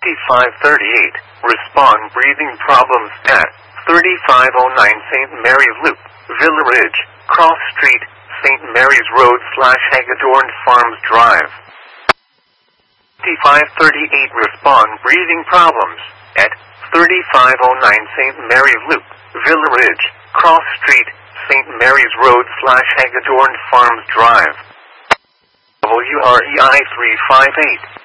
T538. Respond breathing problems at 3509 St. Mary's Loop, Villa Ridge, Cross Street, St. Mary's Road / Hagedorn Farms Drive. T538. Respond breathing problems at 3509 St. Mary's Loop, Villa Ridge, Cross Street, St. Mary's Road / Hagedorn Farms Drive. WREI 358.